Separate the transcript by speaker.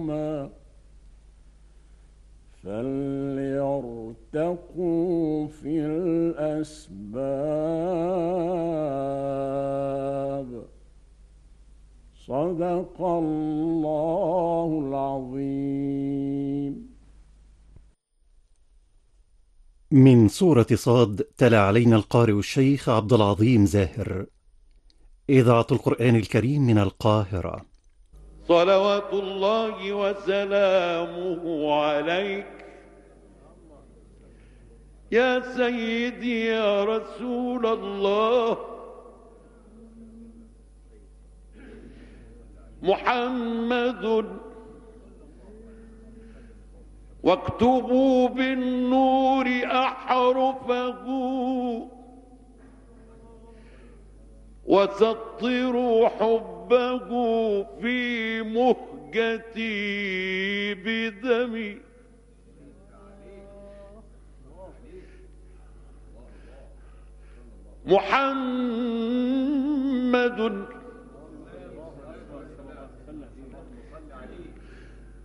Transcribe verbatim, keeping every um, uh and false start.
Speaker 1: فليرتقوا في الأسباب. صدق الله العظيم.
Speaker 2: من سورة صاد تلا علينا القارئ الشيخ عبد العظيم زاهر. إذاعة القرآن الكريم من القاهرة.
Speaker 3: صلوات الله وسلامه عليك يا سيدي يا رسول الله. محمد واكتبوا بالنور أحرفه وسطروا حبه في مهجتي بدمي. محمد